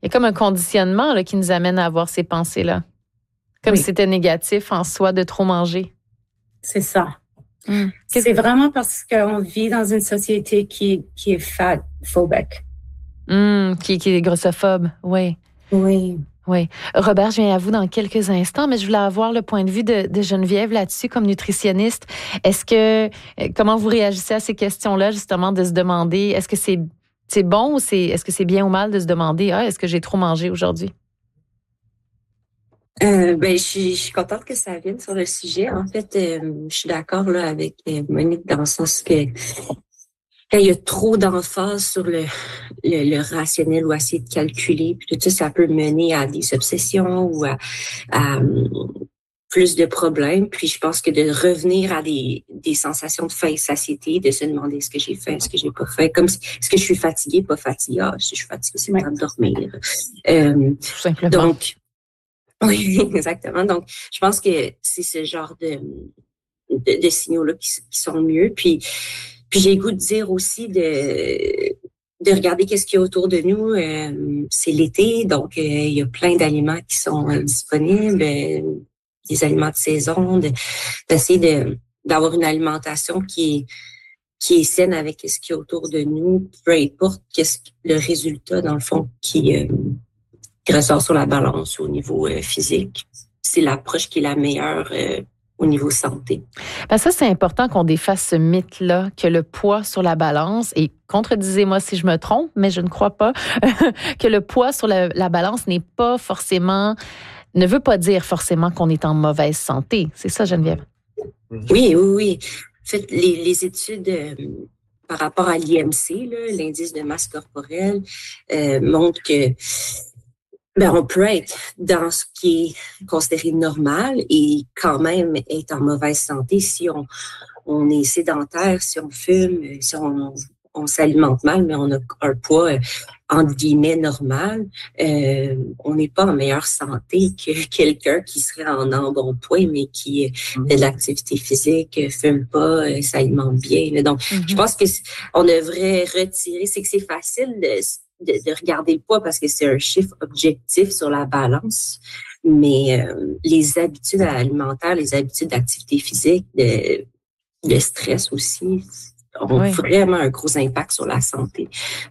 Il y a comme un conditionnement là, qui nous amène à avoir ces pensées-là. Comme si c'était négatif en soi de trop manger. C'est ça. C'est vraiment parce qu'on vit dans une société qui est fat-phobique. Qui est grossophobe, oui. Oui. Oui. Robert, je viens à vous dans quelques instants, mais je voulais avoir le point de vue de Geneviève là-dessus comme nutritionniste. Comment vous réagissez à ces questions-là, justement, de se demander, est-ce que c'est bon ou est-ce que c'est bien ou mal de se demander, est-ce que j'ai trop mangé aujourd'hui? Je suis contente que ça vienne sur le sujet. En fait, je suis d'accord là avec Monique dans le sens que quand il y a trop d'emphase sur le rationnel ou essayer de calculer, puis tout ça, ça peut mener à des obsessions ou à plus de problèmes. Puis je pense que de revenir à des sensations de faim et satiété, de se demander est-ce que j'ai faim, est-ce que j'ai pas faim, comme est-ce que je suis fatiguée, pas fatiguée, si je suis fatiguée, c'est le temps de dormir. Tout simplement. Donc, oui, exactement. Donc, je pense que c'est ce genre de signaux-là qui sont mieux. Puis j'ai le goût de dire aussi de regarder qu'est-ce qu'il y a autour de nous. C'est l'été, donc il y a plein d'aliments qui sont disponibles, des aliments de saison, d'essayer d'avoir une alimentation qui est saine avec ce qu'il y a autour de nous, peu importe le résultat, dans le fond, qui ressort sur la balance au niveau physique. C'est l'approche qui est la meilleure au niveau santé. Ben ça, c'est important qu'on défasse ce mythe-là, que le poids sur la balance, et contredisez-moi si je me trompe, mais je ne crois pas, que le poids sur la balance ne veut pas dire forcément qu'on est en mauvaise santé. C'est ça, Geneviève? Oui. En fait, les études par rapport à l'IMC, là, l'indice de masse corporelle, montrent que on peut être dans ce qui est considéré normal et quand même être en mauvaise santé si on est sédentaire, si on fume, si on s'alimente mal, mais on a un poids entre guillemets normal. On n'est pas en meilleure santé que quelqu'un qui serait en embonpoint, mais qui fait de l'activité physique, fume pas, s'alimente bien. Donc, je pense que on devrait retirer, c'est que c'est facile de regarder le poids parce que c'est un chiffre objectif sur la balance, mais les habitudes alimentaires, les habitudes d'activité physique, de stress aussi, ont vraiment un gros impact sur la santé.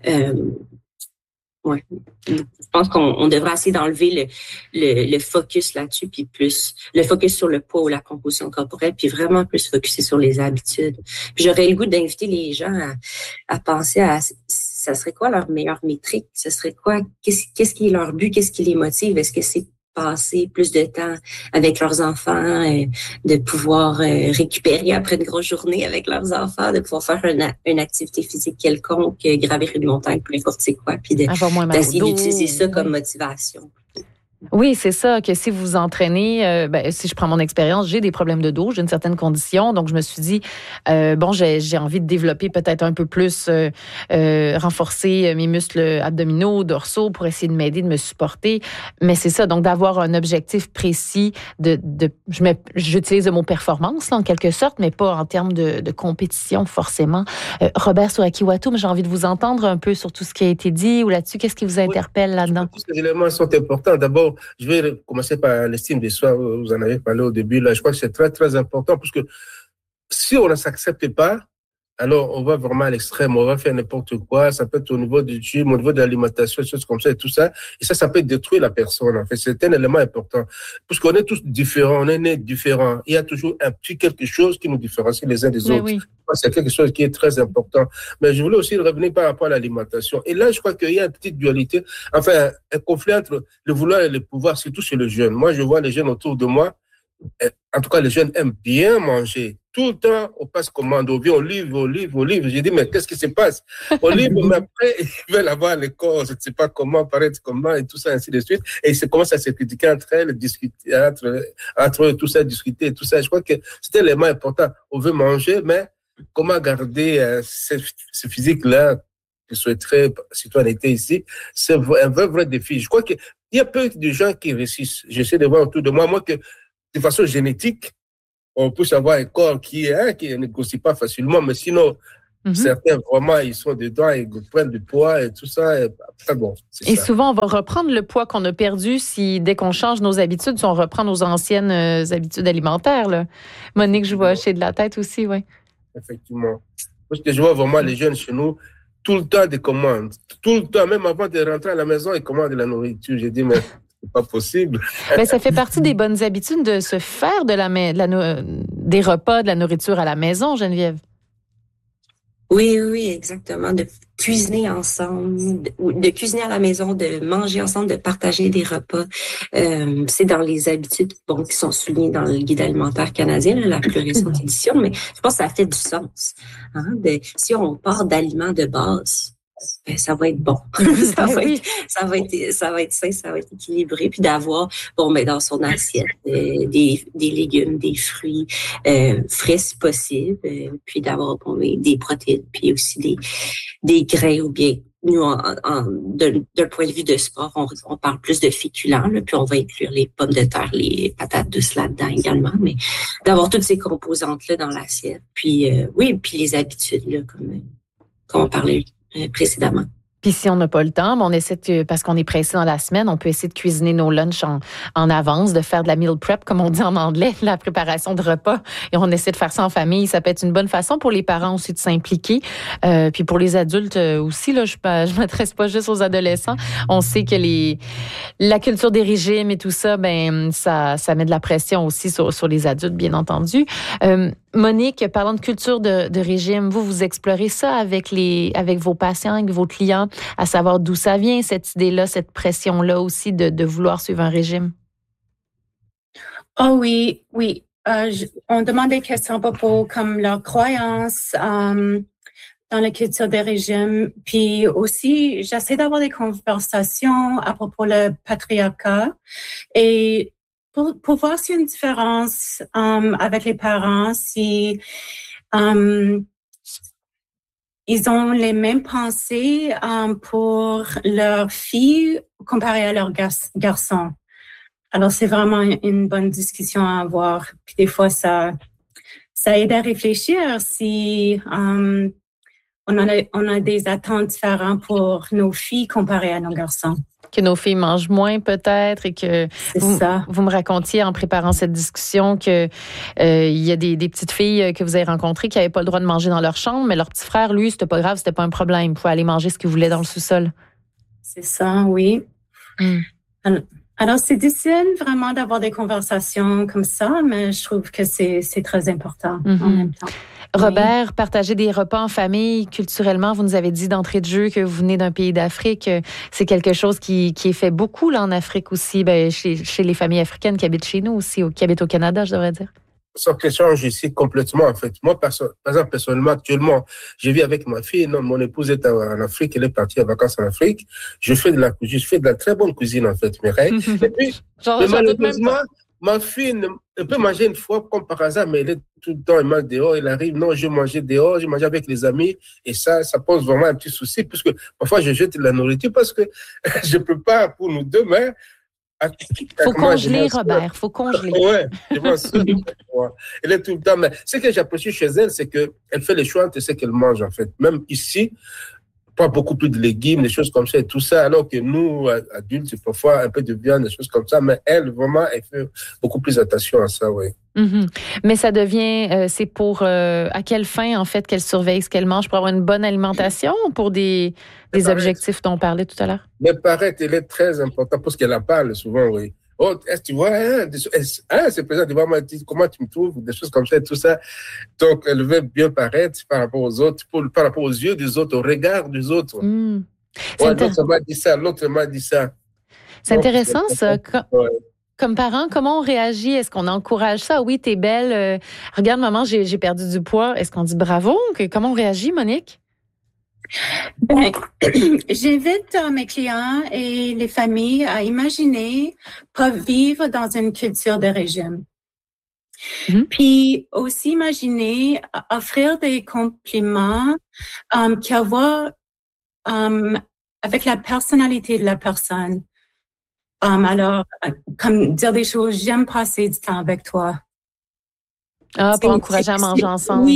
Ouais. Je pense qu'on devrait essayer d'enlever le focus là-dessus, puis plus le focus sur le poids ou la composition corporelle, puis vraiment plus focuser sur les habitudes. Puis j'aurais le goût d'inviter les gens à penser à ça serait quoi leur meilleure métrique, ce serait quoi, qu'est-ce qui est leur but, qu'est-ce qui les motive, est-ce que c'est passer plus de temps avec leurs enfants, de pouvoir récupérer après une grosse journée avec leurs enfants, de pouvoir faire une activité physique quelconque, gravir une montagne, peu importe c'est quoi, puis d'essayer d'utiliser ça comme motivation. Oui, c'est ça, que si vous vous entraînez, si je prends mon expérience, j'ai des problèmes de dos, j'ai une certaine condition, donc je me suis dit, j'ai envie de développer peut-être un peu plus, renforcer mes muscles abdominaux, dorsaux pour essayer de m'aider, de me supporter. Mais c'est ça, donc d'avoir un objectif précis, j'utilise le mot performance, là, en quelque sorte, mais pas en termes de compétition forcément. Robert Sourakiwatu, j'ai envie de vous entendre un peu sur tout ce qui a été dit ou là-dessus. Qu'est-ce qui vous interpelle là-dedans? Tous ces éléments sont importants. D'abord, je vais commencer par l'estime de soi. Vous en avez parlé au début. Là, je crois que c'est très, très important parce que si on ne s'accepte pas, alors on va vraiment à l'extrême. On va faire n'importe quoi. Ça peut être au niveau du gym, au niveau de l'alimentation, des choses comme ça et tout ça. Et ça peut détruire la personne. En fait, c'est un élément important. Parce qu'on est tous différents. On est nés différents. Il y a toujours un petit quelque chose qui nous différencie les uns des autres. Oui. C'est quelque chose qui est très important. Mais je voulais aussi revenir par rapport à l'alimentation. Et là, je crois qu'il y a une petite dualité, enfin, un conflit entre le vouloir et le pouvoir, surtout chez les jeunes. Moi, je vois les jeunes autour de moi. En tout cas, les jeunes aiment bien manger. Tout le temps, on passe commande, on vient, on livre. J'ai dit, mais qu'est-ce qui se passe? On livre, mais après, ils veulent avoir les corps, je ne sais pas comment, paraître comment, et tout ça, ainsi de suite. Et ils commencent à se critiquer entre elles, discuter, entre eux, tout ça, discuter, et tout ça. Je crois que c'est un élément important. On veut manger, mais comment garder ce physique-là que souhaiterait citoyenneté ici? C'est un vrai défi. Je crois qu'il y a peu de gens qui réussissent. J'essaie de voir autour de moi que de façon génétique, on peut savoir un corps qui ne négocie pas facilement, mais sinon, Certains, vraiment, ils sont dedans, ils prennent du poids et tout ça. Et après, bon, et ça. Souvent, on va reprendre le poids qu'on a perdu si, dès qu'on change nos habitudes, si on reprend nos anciennes habitudes alimentaires. Là. Monique, je vois hocher de la tête aussi, oui. Effectivement. Parce que je vois vraiment les jeunes chez nous, tout le temps des commandes. Tout le temps, même avant de rentrer à la maison, ils commandent de la nourriture. J'ai dit, mais c'est pas possible. Mais ça fait partie des bonnes habitudes de se faire des repas, de la nourriture à la maison, Geneviève. Oui, exactement. De cuisiner ensemble, de cuisiner à la maison, de manger ensemble, de partager des repas. C'est dans les habitudes qui sont soulignées dans le guide alimentaire canadien, la plus récente édition, mais je pense que ça fait du sens. Si on part d'aliments de base, ça va être bon. ça va être sain, ça va être équilibré, puis d'avoir dans son assiette des légumes, des fruits frais si possible, puis d'avoir des protéines, puis aussi des grains, ou bien nous d'un point de vue de sport, on parle plus de féculents, là, puis on va inclure les pommes de terre, les patates douces là-dedans également, mais d'avoir toutes ces composantes là dans l'assiette, puis puis les habitudes là, comme on parlait précédemment. Puis si on n'a pas le temps, on essaie parce qu'on est pressé dans la semaine, on peut essayer de cuisiner nos lunchs en avance, de faire de la meal prep, comme on dit en anglais, la préparation de repas. Et on essaie de faire ça en famille. Ça peut être une bonne façon pour les parents aussi de s'impliquer. Puis pour les adultes aussi, là, je m'adresse pas juste aux adolescents. On sait que la culture des régimes et tout ça, ça met de la pression aussi sur les adultes, bien entendu. Monique, parlant de culture de régime, vous explorez ça avec vos patients, avec vos clients, à savoir d'où ça vient, cette idée-là, cette pression-là aussi de vouloir suivre un régime? Oh oui. On demande des questions à propos comme leurs croyances dans la culture des régimes. Puis aussi, j'essaie d'avoir des conversations à propos du patriarcat et pour voir s'il y a une différence avec les parents, si ils ont les mêmes pensées pour leurs filles comparé à leurs garçons. Alors, c'est vraiment une bonne discussion à avoir. Puis des fois, ça aide à réfléchir si on a des attentes différentes pour nos filles comparées à nos garçons. Que nos filles mangent moins peut-être et que vous me racontiez en préparant cette discussion que il y a des petites filles que vous avez rencontrées qui n'avaient pas le droit de manger dans leur chambre, mais leur petit frère, lui, c'était pas grave, c'était pas un problème. Il pouvait aller manger ce qu'il voulait dans le sous-sol. C'est ça, oui. Alors, c'est difficile vraiment d'avoir des conversations comme ça, mais je trouve que c'est très important en même temps. Robert, partager des repas en famille, culturellement, vous nous avez dit d'entrée de jeu que vous venez d'un pays d'Afrique. C'est quelque chose qui est fait beaucoup là en Afrique aussi, chez les familles africaines qui habitent chez nous aussi, qui habitent au Canada, je devrais dire. Ça change ici complètement, en fait. Moi, par exemple, personnellement, actuellement, je vis avec ma fille. Non, mon épouse est en Afrique, elle est partie en vacances en Afrique. Je fais de la très bonne cuisine, en fait, Mireille. Et puis, malheureusement, ma fille elle peut manger une fois comme par hasard, mais elle est tout le temps, elle mange dehors, elle arrive, non, je mangeais dehors, je mangeais avec les amis, et ça pose vraiment un petit souci, puisque parfois je jette de la nourriture parce que je peux pas, pour nous deux, mais faut congeler, Robert, faut congeler. Ouais, je pense. Elle est tout le temps, mais ce que j'apprécie chez elle, c'est qu'elle fait les choix entre ce qu'elle mange, en fait. Même ici, pas beaucoup plus de légumes, des choses comme ça et tout ça, alors que nous, adultes, c'est parfois un peu de viande, des choses comme ça, mais elle, vraiment, elle fait beaucoup plus attention à ça, oui. Mais ça devient, c'est pour, à quelle fin, en fait, qu'elle surveille ce qu'elle mange, pour avoir une bonne alimentation ou pour des objectifs dont on parlait tout à l'heure? Mais paraît qu'elle est très importante parce qu'elle en parle souvent, oui. Oh, est-ce que tu vois, c'est présent, tu vois, comment tu me trouves, des choses comme ça et tout ça. Donc, elle veut bien paraître par rapport aux autres, par rapport aux yeux des autres, au regard des autres. L'autre m'a dit ça. C'est intéressant, ça. Comme parent, comment on réagit? Est-ce qu'on encourage ça? Oui, t'es belle. Regarde, maman, j'ai perdu du poids. Est-ce qu'on dit bravo? Comment on réagit, Monique? J'invite mes clients et les familles à imaginer pas vivre dans une culture de régime. Puis aussi imaginer offrir des compliments qui ont à voir avec la personnalité de la personne. Alors, comme dire des choses, j'aime passer du temps avec toi. Pour encourager à manger ensemble. Oui,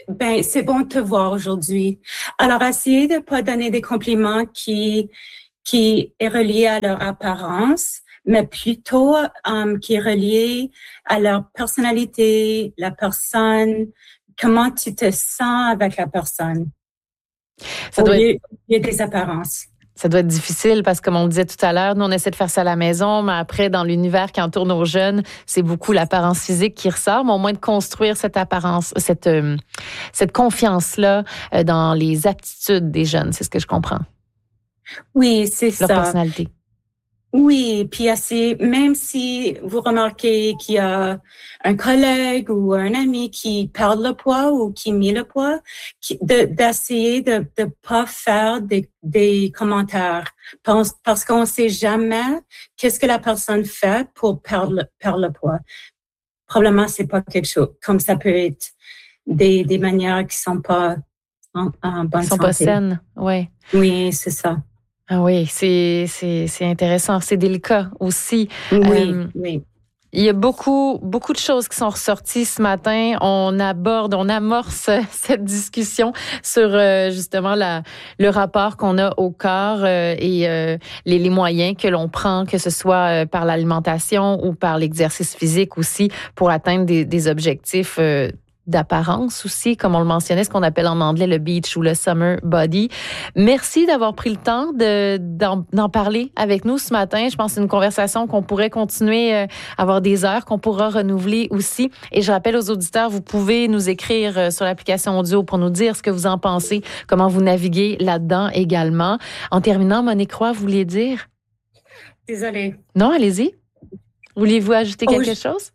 Ben, c'est bon de te voir aujourd'hui. Alors, essayez de pas donner des compliments qui est relié à leur apparence, mais plutôt qui est relié à leur personnalité, la personne, comment tu te sens avec la personne. Ça doit Il y a des apparences. Ça doit être difficile parce que, comme on le disait tout à l'heure, nous, on essaie de faire ça à la maison, mais après, dans l'univers qui entoure nos jeunes, c'est beaucoup l'apparence physique qui ressort, mais au moins de construire cette apparence, cette confiance-là dans les aptitudes des jeunes, c'est ce que je comprends. Oui, c'est ça. Leur personnalité. Oui, puis même si vous remarquez qu'il y a un collègue ou un ami qui perd le poids ou qui met le poids, d'essayer de pas faire des commentaires parce qu'on sait jamais qu'est-ce que la personne fait pour perdre le poids. Probablement, c'est pas quelque chose, comme ça peut être des manières qui sont pas en bonne santé. Qui sont pas saines, ouais. Oui, c'est ça. Ah oui, c'est intéressant. C'est délicat aussi. Oui. Il y a beaucoup de choses qui sont ressorties ce matin. On amorce cette discussion sur justement le rapport qu'on a au corps et les moyens que l'on prend, que ce soit par l'alimentation ou par l'exercice physique aussi, pour atteindre des objectifs d'apparence aussi, comme on le mentionnait, ce qu'on appelle en anglais le beach ou le summer body. Merci d'avoir pris le temps d'en parler avec nous ce matin. Je pense que c'est une conversation qu'on pourrait continuer à avoir des heures, qu'on pourra renouveler aussi. Et je rappelle aux auditeurs, vous pouvez nous écrire sur l'application audio pour nous dire ce que vous en pensez, comment vous naviguez là-dedans également. En terminant, Monique Roy, vous vouliez dire? Désolée. Non, allez-y. Vouliez-vous ajouter quelque chose?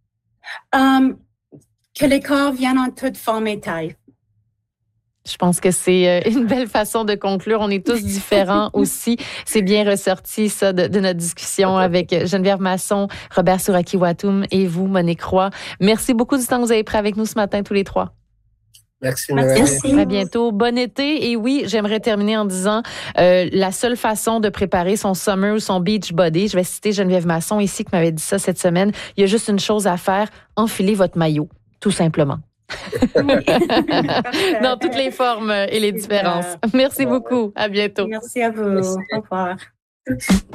Que les corps viennent en toute forme et taille. Je pense que c'est une belle façon de conclure. On est tous différents aussi. C'est bien ressorti, ça, de notre discussion avec Geneviève Masson, Robert Souraki-Watum et vous, Monique Roy. Merci beaucoup du temps que vous avez pris avec nous ce matin, tous les trois. Merci. À bientôt. Bon été. Et oui, j'aimerais terminer en disant la seule façon de préparer son summer ou son beach body, je vais citer Geneviève Masson ici qui m'avait dit ça cette semaine, il y a juste une chose à faire, enfiler votre maillot. Tout simplement. Dans toutes les formes et les différences. Merci beaucoup. À bientôt. Merci à vous. Au revoir.